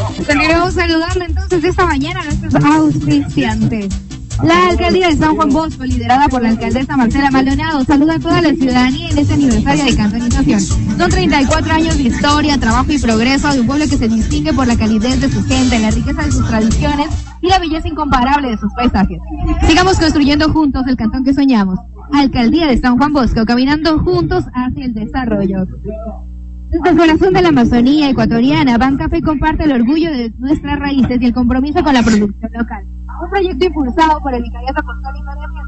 Continuamos saludando entonces esta mañana a nuestros auspiciantes. La alcaldía de San Juan Bosco, liderada por la alcaldesa Marcela Maldonado, saluda a toda la ciudadanía en este aniversario de cantonización. Son 34 años de historia, trabajo y progreso de un pueblo que se distingue por la calidez de su gente, la riqueza de sus tradiciones y la belleza incomparable de sus paisajes. Sigamos construyendo juntos el cantón que soñamos. Alcaldía de San Juan Bosco, caminando juntos hacia el desarrollo. Desde el corazón de la Amazonía ecuatoriana, Bancafé comparte el orgullo de nuestras raíces y el compromiso con la producción local. Un proyecto impulsado por el Vicariato Apostólico de